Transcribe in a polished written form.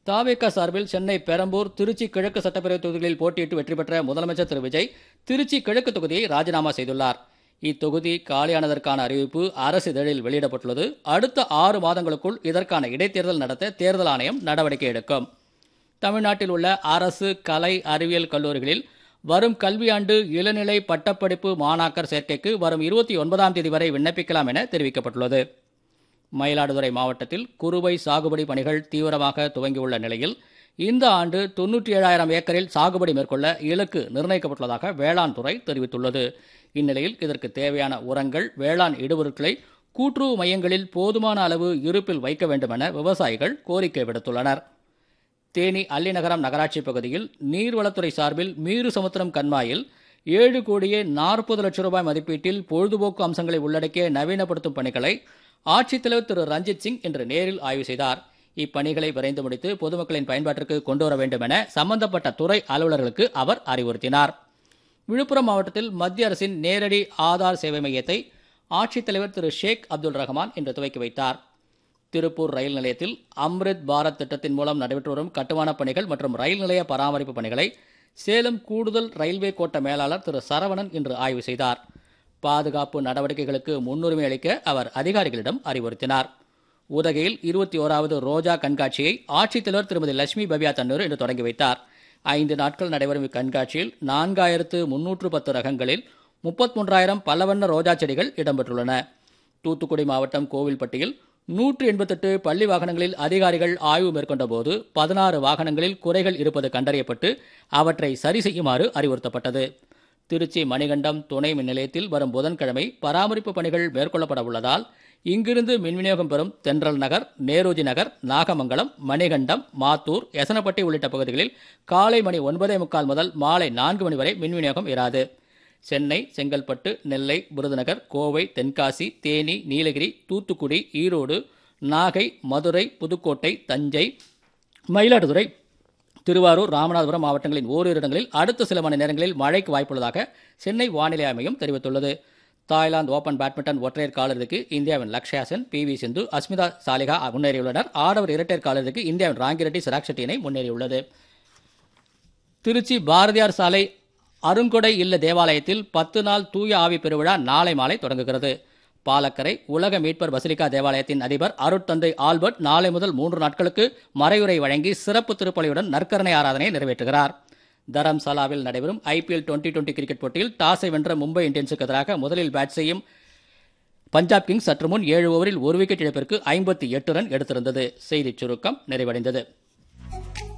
தாவேகா சார்பில் சென்னை பெரம்பூர் திருச்சி கிழக்கு சட்டப்பேரவை தொகுதிகளில் போட்டியிட்டு வெற்றி பெற்ற முதலமைச்சர் திரு விஜய் திருச்சி கிழக்கு தொகுதியை ராஜினாமா செய்துள்ளார். இத்தொகுதி காலியானதற்கான அறிவிப்பு அரசு இதழில் வெளியிடப்பட்டுள்ளது. அடுத்த 6 மாதங்களுக்குள் இதற்கான இடைத்தேர்தல் நடத்த தேர்தல் ஆணையம் நடவடிக்கை எடுக்கும். தமிழ்நாட்டில் உள்ள அரசு கலை அறிவியல் கல்லூரிகளில் வரும் கல்வியாண்டு இளநிலை பட்டப்படிப்பு மாணாக்கர் சேர்க்கைக்கு வரும் 29ஆம் தேதி வரை விண்ணப்பிக்கலாம் என தெரிவிக்கப்பட்டுள்ளது. மயிலாடுதுறை மாவட்டத்தில் குறுவை சாகுபடி பணிகள் தீவிரமாக துவங்கியுள்ள நிலையில் இந்த ஆண்டு 97,000 ஏக்கரில் சாகுபடி மேற்கொள்ள இலக்கு நிர்ணயிக்கப்பட்டுள்ளதாக வேளாண் துறை தெரிவித்துள்ளது. இந்நிலையில் இதற்கு தேவையான உரங்கள், வேளாண் இடுபொருட்களை கூட்டுறவு மையங்களில் போதுமான அளவு இருப்பில் வைக்க வேண்டும் என விவசாயிகள் கோரிக்கை விடுத்துள்ளனர். தேனி அல்லிநகரம் நகராட்சி பகுதியில் நீர்வளத்துறை சார்பில் மீறு சமுத்திரம் கண்மாயில் 7,40,00,000 ரூபாய் மதிப்பீட்டில் பொழுதுபோக்கு அம்சங்களை உள்ளடக்கிய நவீனப்படுத்தும் பணிகளை ஆட்சித்தலைவர் திரு ரஞ்சித் சிங் இன்று நேரில் ஆய்வு செய்தார். இப்பணிகளை விரைந்து முடித்து பொதுமக்களின் பயன்பாட்டிற்கு கொண்டுவர வேண்டும் என சம்பந்தப்பட்ட துறை அலுவலர்களுக்கு அவர் அறிவுறுத்தினார். விழுப்புரம் மாவட்டத்தில் மத்திய அரசின் நேரடி ஆதார் சேவை மையத்தை ஆட்சித்தலைவர் திரு ஷேக் அப்துல் ரஹ்மான் இன்று துவக்கி வைத்தார். திருப்பூர் ரயில் நிலையத்தில் அம்ரித் பாரத் திட்டத்தின் மூலம் நடைபெற்று வரும் கட்டுமானப் பணிகள் மற்றும் ரயில் நிலைய பராமரிப்பு பணிகளை சேலம் கூடுதல் ரயில்வே கோட்ட மேலாளர் திரு சரவணன் இன்று ஆய்வு செய்தார். பாதுகாப்பு நடவடிக்கைகளுக்கு முன்னுரிமை அளிக்க அவர் அதிகாரிகளிடம் அறிவுறுத்தினார். உதகையில் 21வது ரோஜா கண்காட்சியை ஆட்சித்தலைவர் திருமதி லட்சுமி பவ்யா தன்னூர் இன்று தொடங்கி வைத்தார். 5 நாட்கள் நடைபெறும் இக்கண்காட்சியில் 4,310 ரகங்களில் 33,000 பலவண்ண ரோஜா செடிகள் இடம்பெற்றுள்ளன. தூத்துக்குடி மாவட்டம் கோவில்பட்டியில் 188 பள்ளி வாகனங்களில் அதிகாரிகள் ஆய்வு மேற்கொண்ட போது 16 வாகனங்களில் குறைகள் இருப்பது கண்டறியப்பட்டு அவற்றை சரி செய்யுமாறு அறிவுறுத்தப்பட்டது. திருச்சி மணிகண்டம் துணை மின் நிலையத்தில் வரும் புதன்கிழமை பராமரிப்பு பணிகள் மேற்கொள்ளப்பட உள்ளதால் இங்கிருந்து மின் விநியோகம் பெறும் தென்றல் நகர், நேருஜி நகர், நாகமங்கலம், மணிகண்டம், மாத்தூர், எசனப்பட்டி உள்ளிட்ட பகுதிகளில் காலை மணி 9:45 முதல் மாலை 4 மணி வரை மின் விநியோகம் இராது. சென்னை, செங்கல்பட்டு, நெல்லை, விருதுநகர், கோவை, தென்காசி, தேனி, நீலகிரி, தூத்துக்குடி, ஈரோடு, நாகை, மதுரை, புதுக்கோட்டை, தஞ்சை, மயிலாடுதுறை, திருவாரூர், ராமநாதபுரம் மாவட்டங்களின் ஓரிரு இடங்களில் அடுத்த சில மணி நேரங்களில் மழைக்கு வாய்ப்புள்ளதாக சென்னை வானிலை மையம் தெரிவித்துள்ளது. தாய்லாந்து ஓபன் பேட்மிண்டன் ஒற்றையர் காலிறுதிக்கு இந்தியாவின் லக்ஷ்யா சென், பி.வி. சிந்து, அஸ்மிதா சாலிகா முன்னேறியுள்ளனர். ஆடவர் இரட்டையர் காலிறுதிக்கு இந்தியாவின் ராங்கிரெட்டி, சிராக் ஷெட்டி இணை முன்னேறியுள்ளது. திருச்சி பாரதியார் சாலை அருங்கொடை இல்ல தேவாலயத்தில் 10 நாள் தூய ஆவி பெருவிழா நாளை மாலை தொடங்குகிறது. பாலக்கரை உலக மீட்பர் பசிலிக்கா தேவாலயத்தின் அதிபர் அருட்தந்தை ஆல்பர்ட் நாளை முதல் 3 நாட்களுக்கு மறையுரை வழங்கி சிறப்பு திருப்பலியுடன் நற்கரணை ஆராதனை நிறைவேற்றுகிறார். தரம்சாலாவில் நடைபெறும் IPL 2020 கிரிக்கெட் போட்டியில் டாஸை வென்ற மும்பை இந்தியன்ஸுக்கு எதிராக முதலில் பேட் செய்யும் பஞ்சாப் கிங்ஸ் சற்று முன் 7 ஓவரில் 1 விக்கெட் இழப்பிற்கு 58 ரன் எடுத்திருந்தது. செய்திச் சுருக்கம் நிறைவடைந்தது.